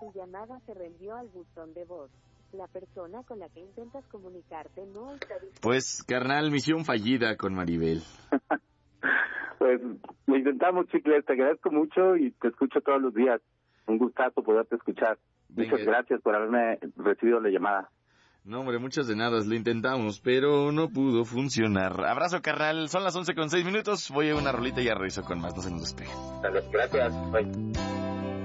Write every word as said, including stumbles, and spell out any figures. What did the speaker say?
Tu llamada se reenvió al buzón de voz. La persona con la que intentas comunicarte no está disponible. Pues, carnal, misión fallida con Maribel. Pues lo intentamos, Chicles, te agradezco mucho y te escucho todos los días. Un gustazo poderte escuchar. Venga. Muchas gracias por haberme recibido la llamada. No, hombre, muchas de nada, lo intentamos, pero no pudo funcionar. Abrazo, carnal, son las once con seis minutos, voy a una rolita y ya regreso con más, no se nos despeguen. Gracias, bye.